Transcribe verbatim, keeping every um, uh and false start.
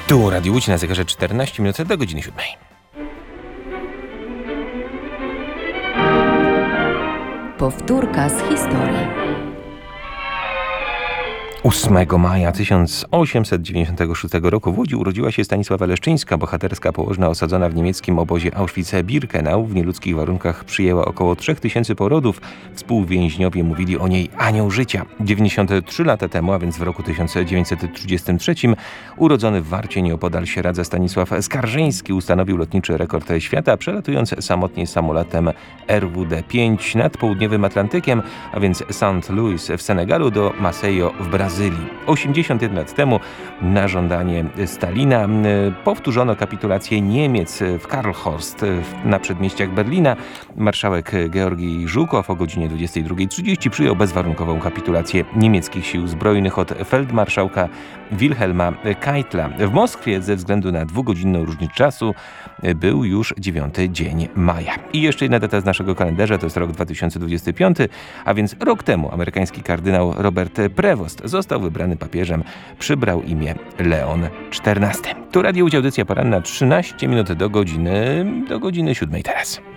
Tu Radio Łódź na zegarze czternaście minut do godziny siódmej. Powtórka z historii. ósmego maja tysiąc osiemset dziewięćdziesiątego szóstego roku w Łodzi urodziła się Stanisława Leszczyńska, bohaterska położna osadzona w niemieckim obozie Auschwitz-Birkenau. W nieludzkich warunkach przyjęła około trzech tysięcy porodów. Współwięźniowie mówili o niej anioł życia. dziewięćdziesiąte trzy lata temu, a więc w roku tysiąc dziewięćset trzydziestym trzecim, urodzony w Warcie nieopodal Sieradza Stanisław Skarżyński ustanowił lotniczy rekord świata, przelatując samotnie samolotem R W D pięć nad południowym Atlantykiem, a więc Saint Louis w Senegalu do Maceió w Brazylii. osiemdziesiąt jeden lat temu na żądanie Stalina powtórzono kapitulację Niemiec w Karlhorst na przedmieściach Berlina. Marszałek Georgij Żukow o godzinie dwudziestej drugiej trzydzieści przyjął bezwarunkową kapitulację niemieckich sił zbrojnych od feldmarszałka Wilhelma Keitla. W Moskwie ze względu na dwugodzinną różnicę czasu był już dziewiąty dzień maja. I jeszcze jedna data z naszego kalendarza, to jest rok dwa tysiące dwudziesty piąty, a więc rok temu amerykański kardynał Robert Prevost został wybrany papieżem, przybrał imię Leon czternasty. Tu Radio Łódź, audycja poranna, trzynaście minut do godziny, do godziny siódmej teraz.